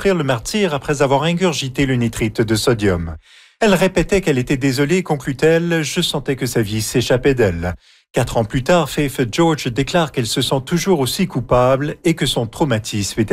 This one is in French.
souffrir le martyre après avoir ingurgité le nitrite de sodium. Elle répétait qu'elle était désolée, conclut-elle, je sentais que sa vie s'échappait d'elle. 4 ans plus tard, Faith George déclare qu'elle se sent toujours aussi coupable et que son traumatisme était